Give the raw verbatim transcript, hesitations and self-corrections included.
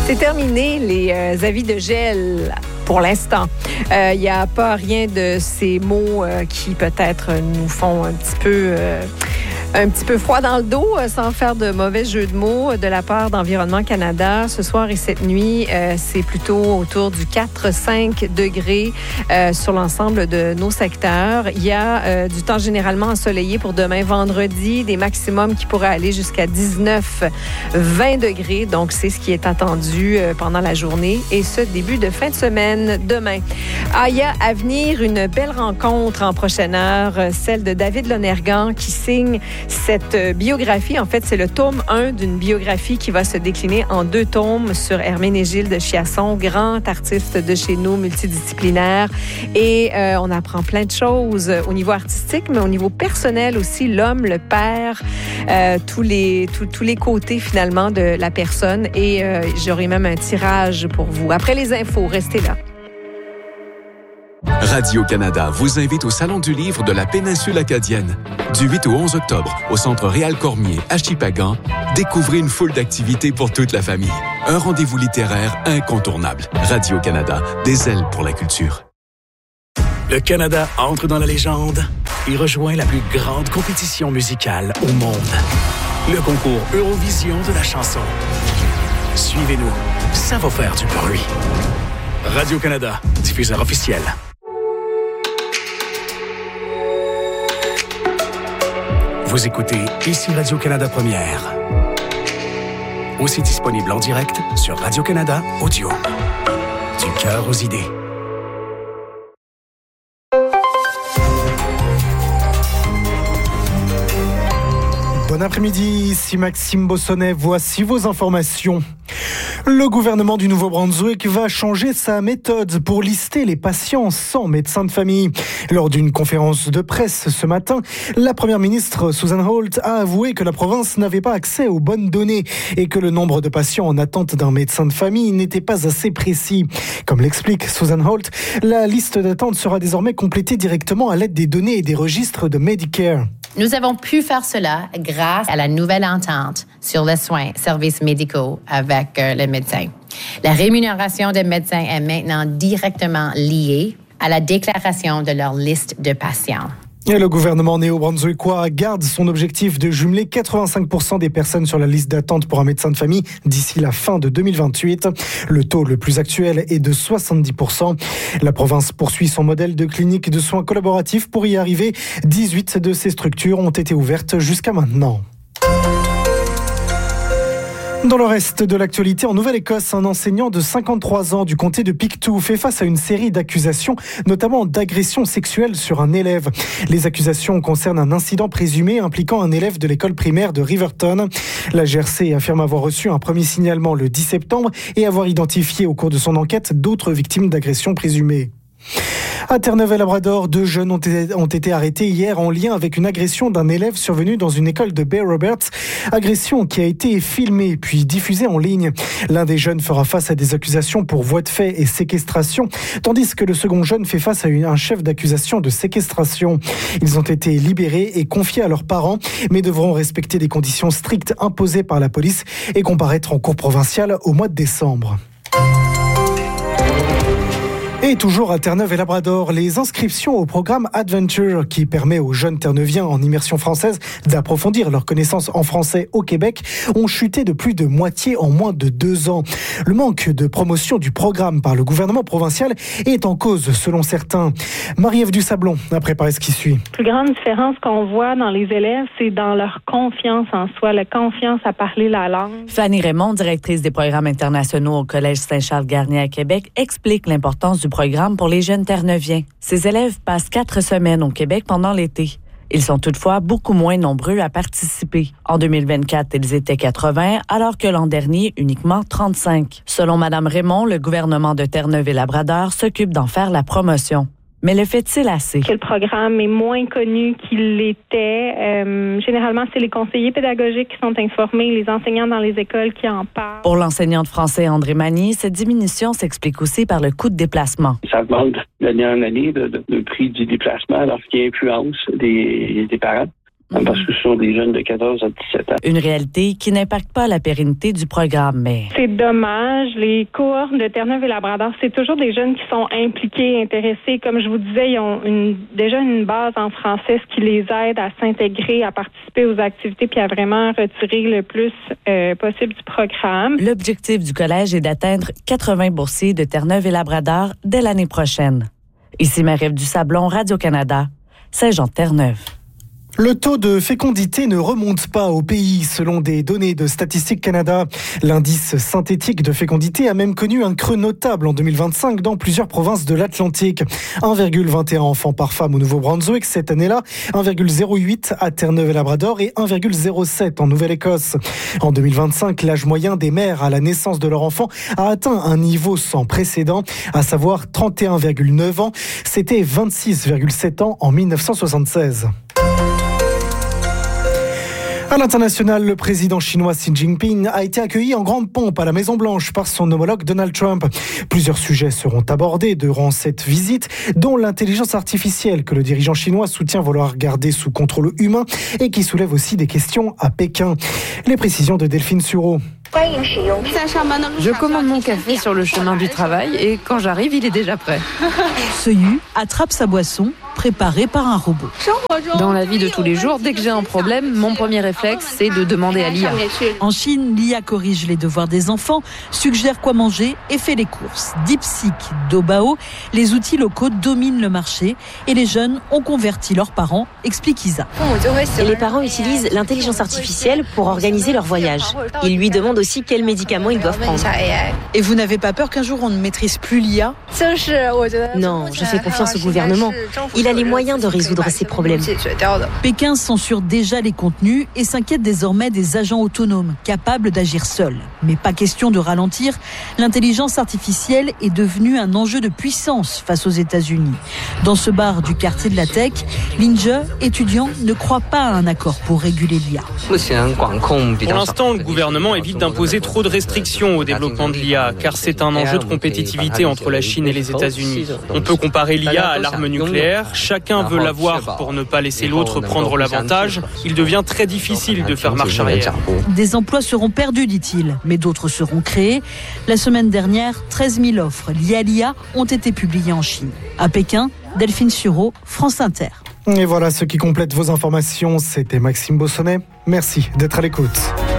C'est terminé les euh, avis de gel pour l'instant. Il euh, n'y a pas rien de ces mots euh, qui peut-être nous font un petit peu... Euh, Un petit peu froid dans le dos, sans faire de mauvais jeu de mots de la part d'Environnement Canada. Ce soir et cette nuit, euh, c'est plutôt autour du quatre à cinq degrés euh, sur l'ensemble de nos secteurs. Il y a euh, du temps généralement ensoleillé pour demain vendredi, des maximums qui pourraient aller jusqu'à dix-neuf à vingt degrés. Donc, c'est ce qui est attendu euh, pendant la journée et ce début de fin de semaine demain. Ah, il y a à venir une belle rencontre en prochaine heure, celle de David Lonergan qui signe cette biographie. En fait, c'est le tome un d'une biographie qui va se décliner en deux tomes sur Herménégilde Chiasson, grand artiste de chez nous, multidisciplinaire. Et euh, on apprend plein de choses au niveau artistique, mais au niveau personnel aussi, l'homme, le père, euh, tous les, tous, tous les côtés finalement de la personne. Et euh, j'aurai même un tirage pour vous. Après les infos, restez là. Radio-Canada vous invite au Salon du livre de la péninsule acadienne. Du huit au onze octobre, au Centre Réal Cormier à Shippagan, découvrez une foule d'activités pour toute la famille. Un rendez-vous littéraire incontournable. Radio-Canada, des ailes pour la culture. Le Canada entre dans la légende et rejoint la plus grande compétition musicale au monde. Le concours Eurovision de la chanson. Suivez-nous, ça va faire du bruit. Radio-Canada, diffuseur officiel. Vous écoutez ici Radio-Canada Première. Aussi disponible en direct sur Radio-Canada Audio. Du cœur aux idées. Bon après-midi, ici Maxime Bossonnet. Voici vos informations. Le gouvernement du Nouveau-Brunswick va changer sa méthode pour lister les patients sans médecin de famille. Lors d'une conférence de presse ce matin, la première ministre Susan Holt a avoué que la province n'avait pas accès aux bonnes données et que le nombre de patients en attente d'un médecin de famille n'était pas assez précis. Comme l'explique Susan Holt, la liste d'attente sera désormais complétée directement à l'aide des données et des registres de Medicare. Nous avons pu faire cela grâce à la nouvelle entente sur les soins, services médicaux avec euh, les médecins. La rémunération des médecins est maintenant directement liée à la déclaration de leur liste de patients. Et le gouvernement néo-brunswickois garde son objectif de jumeler quatre-vingt-cinq pour cent des personnes sur la liste d'attente pour un médecin de famille d'ici la fin de deux mille vingt-huit. Le taux le plus actuel est de soixante-dix pour cent. La province poursuit son modèle de clinique de soins collaboratifs. Pour y arriver, dix-huit de ces structures ont été ouvertes jusqu'à maintenant. Dans le reste de l'actualité, en Nouvelle-Écosse, un enseignant de cinquante-trois ans du comté de Pictou fait face à une série d'accusations, notamment d'agression sexuelle sur un élève. Les accusations concernent un incident présumé impliquant un élève de l'école primaire de Riverton. La G R C affirme avoir reçu un premier signalement le dix septembre et avoir identifié au cours de son enquête d'autres victimes d'agression présumées. À Terre-Neuve-et-Labrador, deux jeunes ont été, ont été arrêtés hier en lien avec une agression d'un élève survenue dans une école de Bay Roberts. Agression qui a été filmée puis diffusée en ligne. L'un des jeunes fera face à des accusations pour voie de fait et séquestration, tandis que le second jeune fait face à une, un chef d'accusation de séquestration. Ils ont été libérés et confiés à leurs parents, mais devront respecter des conditions strictes imposées par la police et comparaître en cour provinciale au mois de décembre. Et toujours à Terre-Neuve-et-Labrador, les inscriptions au programme Adventure, qui permet aux jeunes Terre-Neuviens en immersion française d'approfondir leurs connaissances en français au Québec, ont chuté de plus de moitié en moins de deux ans. Le manque de promotion du programme par le gouvernement provincial est en cause, selon certains. Marie-Ève Dusablon a préparé ce qui suit. La plus grande différence qu'on voit dans les élèves, c'est dans leur confiance en soi, la confiance à parler la langue. Fanny Raymond, directrice des programmes internationaux au Collège Saint-Charles-Garnier à Québec, explique l'importance du programme pour les jeunes Terre-Neuviens. Ces élèves passent quatre semaines au Québec pendant l'été. Ils sont toutefois beaucoup moins nombreux à participer. En deux mille vingt-quatre, ils étaient quatre-vingts, alors que l'an dernier, uniquement trente-cinq. Selon Mme Raymond, le gouvernement de Terre-Neuve-et-Labrador s'occupe d'en faire la promotion. Mais le fait-il assez? Que le programme est moins connu qu'il l'était. Euh, généralement, c'est les conseillers pédagogiques qui sont informés, les enseignants dans les écoles qui en parlent. Pour l'enseignant de français André Magny, cette diminution s'explique aussi par le coût de déplacement. Ça augmente d'année en année le, le, le prix du déplacement, alors qu'il y a influence des, des parents. parce que ce sont des jeunes de quatorze à dix-sept ans. Une réalité qui n'impacte pas la pérennité du programme, mais... C'est dommage. Les cohortes de Terre-Neuve et Labrador, c'est toujours des jeunes qui sont impliqués, intéressés. Comme je vous disais, ils ont une, déjà une base en français, ce qui les aide à s'intégrer, à participer aux activités puis à vraiment retirer le plus euh, possible du programme. L'objectif du collège est d'atteindre quatre-vingts boursiers de Terre-Neuve et Labrador dès l'année prochaine. Ici Marie-Ève Dusablon, Radio-Canada, Saint-Jean-de-Terre-Neuve. Le taux de fécondité ne remonte pas au pays, selon des données de Statistique Canada. L'indice synthétique de fécondité a même connu un creux notable en deux mille vingt-cinq dans plusieurs provinces de l'Atlantique. un virgule vingt et un enfants par femme au Nouveau-Brunswick cette année-là, un virgule zéro huit à Terre-Neuve et Labrador et un virgule zéro sept en Nouvelle-Écosse. En deux mille vingt-cinq, l'âge moyen des mères à la naissance de leur enfant a atteint un niveau sans précédent, à savoir trente et un virgule neuf ans. C'était vingt-six virgule sept ans en mille neuf cent soixante-seize. À l'international, le président chinois Xi Jinping a été accueilli en grande pompe à la Maison-Blanche par son homologue Donald Trump. Plusieurs sujets seront abordés durant cette visite, dont l'intelligence artificielle que le dirigeant chinois soutient vouloir garder sous contrôle humain et qui soulève aussi des questions à Pékin. Les précisions de Delphine Sureau. Je commande mon café sur le chemin du travail et quand j'arrive, il est déjà prêt. Soyu attrape sa boisson, préparée par un robot. Dans la vie de tous les jours, dès que j'ai un problème, mon premier réflexe, c'est de demander à l'I A. En Chine, l'I A corrige les devoirs des enfants, suggère quoi manger et fait les courses. DeepSeek, Dobao, les outils locaux dominent le marché et les jeunes ont converti leurs parents, explique Isa. Et les parents utilisent l'intelligence artificielle pour organiser leur voyage. Ils lui demandent aussi quels médicaments ils doivent prendre. Et vous n'avez pas peur qu'un jour on ne maîtrise plus l'I A ? Non, je fais confiance au gouvernement. Il a les moyens de résoudre ces problèmes. Pékin censure déjà les contenus et s'inquiète désormais des agents autonomes, capables d'agir seuls. Mais pas question de ralentir. L'intelligence artificielle est devenue un enjeu de puissance face aux États-Unis. Dans ce bar du quartier de la Tech, Linje, étudiant, ne croit pas à un accord pour réguler l'I A. Pour l'instant, le gouvernement évite d'imposer trop de restrictions au développement de l'I A, car c'est un enjeu de compétitivité entre la Chine et les États-Unis. On peut comparer l'I A à l'arme nucléaire. Chacun veut l'avoir pour ne pas laisser l'autre prendre l'avantage. Il devient très difficile de faire marche arrière. Des emplois seront perdus, dit-il, mais d'autres seront créés. La semaine dernière, treize mille offres liées à l'I A ont été publiées en Chine. À Pékin, Delphine Sureau, France Inter. Et voilà ce qui complète vos informations. C'était Maxime Bossonnet. Merci d'être à l'écoute.